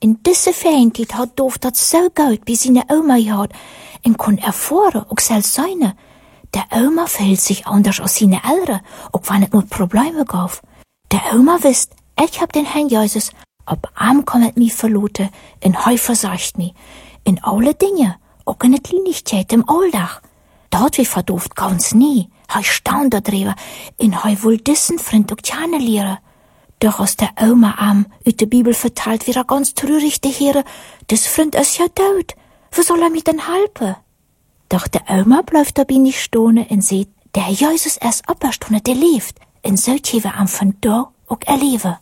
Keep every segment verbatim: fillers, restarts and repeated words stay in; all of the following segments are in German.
In diese Ferientijd had Doof dat zo goed bij zijn oma gehad en kon ervaren, ook zelfs seine. Der Oma verhielt sich anders als seine Eltern, auch wenn es nur Probleme gab. Der Oma wisst, ich hab den Herrn Jesus, ob arm kann es mich verloten, en hij versagt mich. In alle Dinge, auch in der Kleinigkeit, im Alltag. Dort wie verdooft ganz nie. Hij staunt darüber, en hij will diesen Freund auch kennenlernen. Doch als der Oma arm uit der Bibel vertelt, wie er ganz traurig der Heere, des Freund ist ja tot. Wo soll er mich denn helfen? Doch der Oma bleibt dabei nicht stehen und sieht, der Jesus ist auferstanden, der lebt. Und so können wir am von da auch erleben.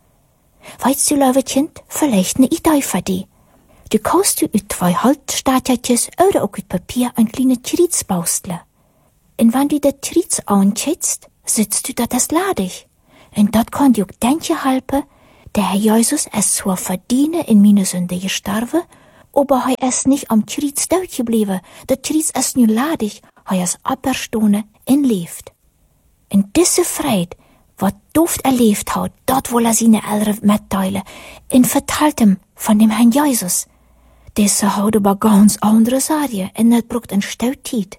Weißt du, liebe Kind, vielleicht eine Idee für dich. Du kannst du uit zwei Holzstatiertjes oder auch uit Papier ein kleines Triez basteln. Und wenn du das Triez anschätzt, sitzt du da das ladig. Und dort kann dir auch denken helfen, der Herr Jesus ist zwar verdienen in meine Sünde gestorben, aber er ist nicht am Triez dort geblieben. Der Triez ist nur ladig, er ist auferstanden und lebt. Und diese Freude, was Doof erlebt hat, dort will er seine Eltern mitteilen und verteilt ihm von dem Herrn Jesus. Diese hat aber ganz andere Sachen und das braucht ein Stück Zeit.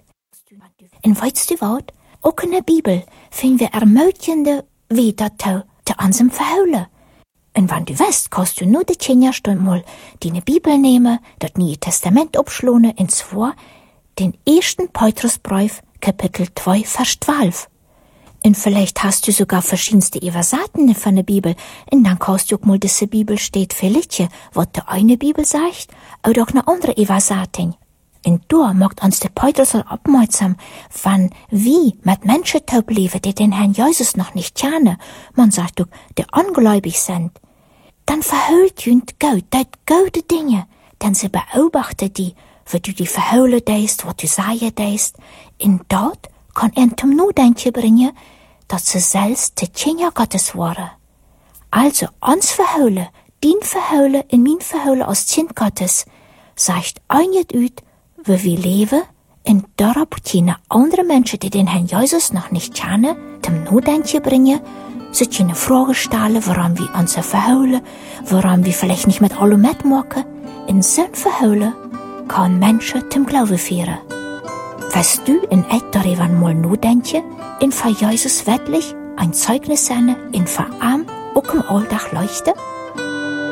Und weißt du was? Auch in der Bibel finden wir ermutigende Wege zu unserem Verheulen. Und wenn du weißt, kannst du nur die Kinderstunde mal die Bibel nehmen, das Neue Testament abschlagen, und zwar den ersten Petrusbrief, Kapitel zwei, Vers zwölf. Und vielleicht hast du sogar verschiedenste Übersetzungen von der Bibel, und dann kannst du auch mal diese Bibel steht für Liedje, was die eine Bibel sagt, oder auch eine andere Übersetzung. Und da macht uns der Petrus aufmerksam, wenn wir mit Menschen leben, die den Herrn Jesus noch nicht kennen, man sagt doch, die ungläubig sind, dann verhüllt jünd Gott, dort gute Dinge, denn sie beobachten die, wie du die verhüllen deist, was du sagen deist, und dort kann er zum Nachdenken bringen, dass sie selbst die Kinder Gottes waren. Also uns verhüllen, din verhüllen und mein verhüllen als Kind Gottes, sagt einget ut, wie wir leben, und darauf können andere Menschen, die den Herrn Jesus noch nicht kennen, zum Nachdenken bringen, sie können Fragen stellen, warum wir uns verhüllen, warum wir vielleicht nicht mit allem mitmachen. In so einem Verhüllen kann Menschen zum Glauben führen. Weißt du in echt darüber mal nachdenken, in für Jesus wirklich ein Zeugnis sein, in für arm auch im Alltag leuchten?